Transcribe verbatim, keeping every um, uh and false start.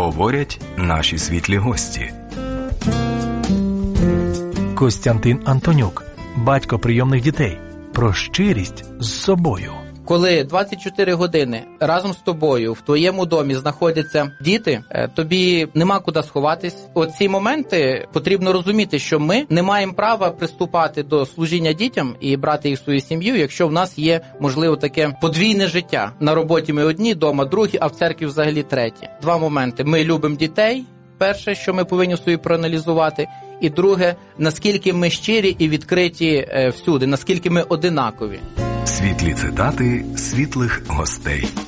говорять наші світлі гості. Костянтин Антонюк, батько прийомних дітей, про щирість з собою. Коли двадцять чотири години разом з тобою в твоєму домі знаходяться діти, тобі нема куди сховатись. Оці моменти потрібно розуміти, що ми не маємо права приступати до служіння дітям і брати їх в свою сім'ю, якщо в нас є, можливо, таке подвійне життя. На роботі ми одні, вдома другі, а в церкві взагалі треті. Два моменти. Ми любимо дітей, перше, що ми повинні собі проаналізувати, і друге, наскільки ми щирі і відкриті всюди, наскільки ми одинакові. Світлі цитати світлих гостей.